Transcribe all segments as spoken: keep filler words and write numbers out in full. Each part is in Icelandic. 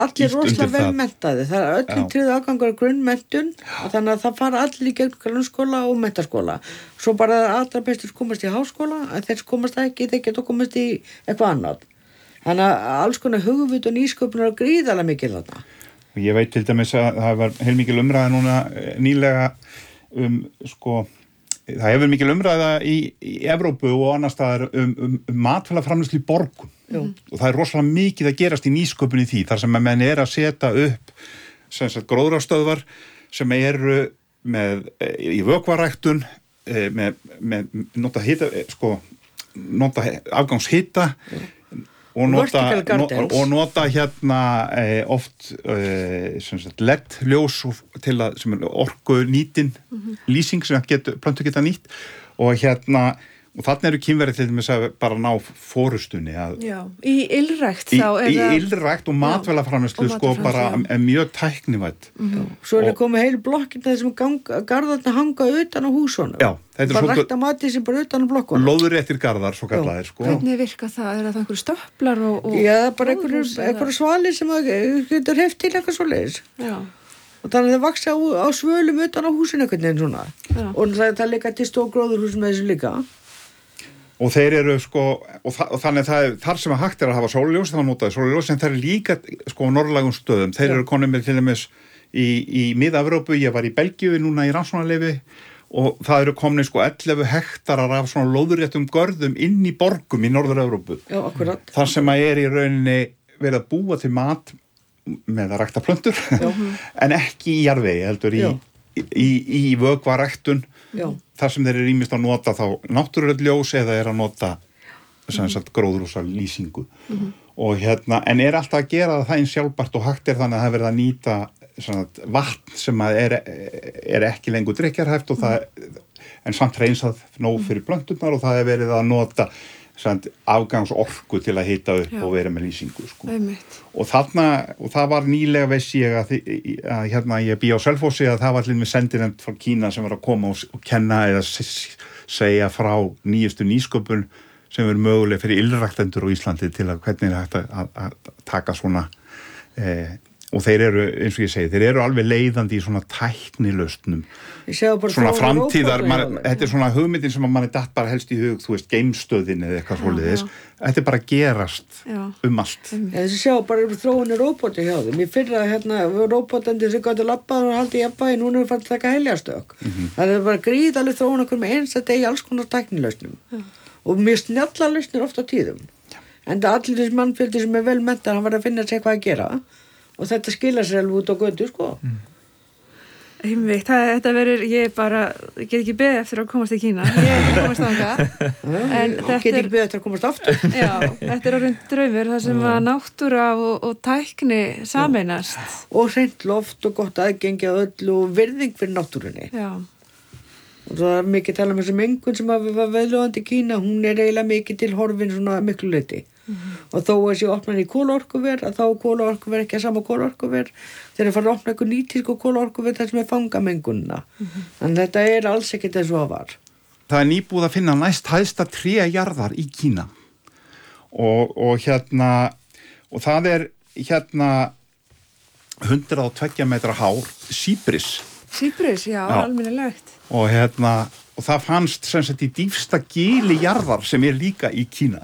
allir rosalega vel menntaði. Það er öllum tryggður aðgangur að grunnmenntun og þannig að það fara allir í gegn grunnskóla og menntaskóla. Svo bara allra bestur komast í háskóla, að þeir komast ekki, þeir geta komast í eitthvað annað. Þannig að alls konar hugvit og nýsköpun er gríðarlega mikil þarna. Ég veit til dæmis að það var heilmikil umræða núna nýlega um, sko, það hefur mikil umræða í, í Evrópu og annar staðar um, um, um matvælaframleiðslu í borgum. Jú. Og það er rosalega mikið að gerast í nýsköpun í því, þar sem að menn er að setja upp sem sagt gróðrarstöðvar sem eru með í vökvaræktun með, með nota hita, sko, nota afgangshita og nota, no, og nota hérna eh, oft eh, sem sagt L E D-ljós til að, sem er orku nýtin mm-hmm. lýsing sem getur, plöntu geta nýtt og hérna, og þarna eru kynverið til þess að bara ná fórustunni að, Já, í ylrækt þá í, í ylrækt og matvælaframleiðslu sko bara er mjög tæknivætt mm-hmm. Svo er það komið heil blokkin þessum garðarna hanga utan á húsunum Já, þetta er bara rækta matið sem bara utan á blokkunum lóðréttir garðar, svo kallaðir sko Hvernig virka það? Er það einhverju stöplar og, og Já, bara einhverju svalir sem að getur heft til eitthvað svoleiðis Já og þannig að það vaksa á, á svölum utan á húsinu einhvern veginn svona Já. Og það, það líka til stór gróðurhús með þessu líka og þeir eru sko og, þa og þannig það er þar sem að hægt er að hafa sólarljós þá notaði sólarljós en þeir eru líka sko á norðlægum stöðum þeir Já. Eru konum með til dæmis í, í Mið-Evrópu ég var í Belgíu núna í rannsóknarleyfi og það eru komni sko ellefu hektarar af svona lóðurréttum görðum inn í borgum í Norður-Evrópu Já, akkurat þar sem að er í rauninni verið að búa til mat með að rækta plöntur en ekki í jarðvegi heldur í, í, í, í vökvaræktun þar sem þeir eru ýmist að nota þá náttúrulegt ljós eða er að nota sem sagt gróðurhúsa lýsingu mm-hmm. og hérna, en er alltaf að gera það eins sjálfbært og hægt er þannig að það verið að nýta sagt, vatn sem að er, er ekki lengur drykkjarhæft og það, en samt reynsað nóg fyrir plönturnar og það er verið að nota sagt, afgangsorku til að hita upp Já. Og vera með lýsingu sko. og þarna, og það var nýlega veist ég að, að hérna ég bý á Selfossi að það var allir með sendinefnd frá Kína sem var að koma og, og kenna eða segja frá nýjustu nýsköpun sem er möguleg fyrir ylræktendur á Íslandi til að hvernig er hægt að, að, að taka svona eh, og þeir eru, eins og ég segi, þeir eru alveg leiðandi í svona tæknilausnum svona framtíðar man, þetta er svona hugmyndin sem að manni datt bara helst í hug þú veist, geimstöðin eða eitthvað svoleiðis þetta er bara gerast já. Um allt en þessi sjá bara þróun er róbóti hjá þeim ég fyrra hérna, róbótandi sem gæti labbað og haldi jafnvægi, núna er það að taka heljastök mm-hmm. það er bara gríðaleg þróun okkur með eins að degi alls konar tæknilausnum já. Og mjög snjalla lausnir oft á tíðum já. En það allir þessi mannfjöldi sem er vel menntað hann var að finna sér hvað að gera og þetta skila sér alveg út á götu, sko. Mm. Einmitt, það, þetta verður, ég bara, ég get ekki beðið eftir að komast til Kína. Ég hef ekki komast þangað. En þetta get ekki beðið eftir að komast aftur. Já, þetta er orðinn draumur, það sem að náttúra og, og tækni sameinast. Já. Og hreint loft og gott aðgengi að öllu og virðing fyrir náttúrunni. Já. Og það er mikið tala um þessu mengun sem að var veðlóðandi í Kína, hún er eiginlega mikið til horfin svona miklu leyti. Mm-hmm. Og þó að sé opnar í kólorkuver að þá kólorkuver ekki að sama kólorkuver þeir eru farið að opna eitthvað nýtísku kólorkuver þar sem er fangamengunna mm-hmm. en þetta er alls ekkert eins og það var Það er nýbúið að finna næst hæsta tréjarðar í Kína og, og hérna og það er hérna hundrað og tveggja metra hár síbris Síbris, já, já. Almennilegt og hérna og það fannst sem sagt í dýpsta gili jarðar sem er líka í Kína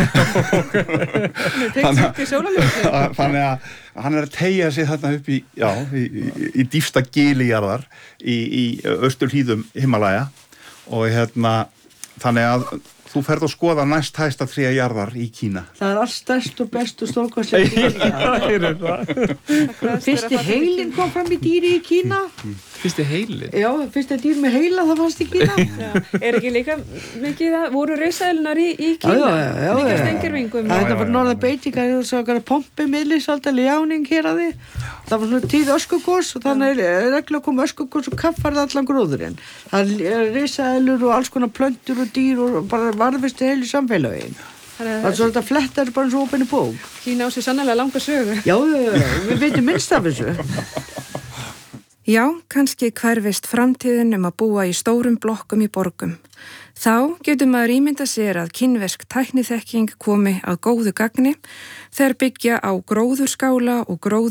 þannig að hann er að teygja sig þarna upp í, já, í, í, í dýpsta gili jarðar í, í austurhlíðum Himalaya og hérna þannig að þú ferð að skoða næst hæsta tré jarðar í Kína. Það er allt stærst og best og stórkostlega. Fyrsti heilin kom fram í dýri í Kína. Fyrsti heilin? Já, fyrsti dýr með heila það fannst í Kína. Já. Er ekki líka mikið það, voru risaeðlunar í, í Kína? Já, já, já. Líka stengirvingum. Það var norða beitingar, það var pompi miðlisaldar, ljáning hér að því. Það var svona tíð öskugos og þannig er reglulega kom öskugos og kaffar allan gróðurinn. Það er risaeðlur og alls konar plöntur og dýr og bara varðvistu heilu samfélagin. Það er svona flettar bara eins og opinni bók. Kína á sig sannlega langa sögu. Já, við veitum minnst af þessu. Já, kannski hverfist framtíðin um að búa í stórum blokkum í borgum. Þá getur maður ímynda sér að kínversk tækniþekking komi að góðu gagni þegar byggja á gróðurskála og gróður